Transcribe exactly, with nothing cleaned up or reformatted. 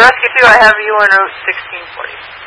Rescue two, I have you on route sixteen forty.